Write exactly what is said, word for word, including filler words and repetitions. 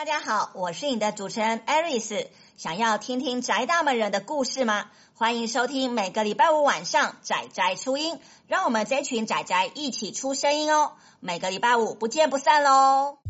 家好，我是你的主持人 Aris。想要听听宅大们人的故事吗？欢迎收听每个礼拜五晚上宅宅出音，让我们这群宅宅一起出声音哦。每个礼拜五不见不散咯。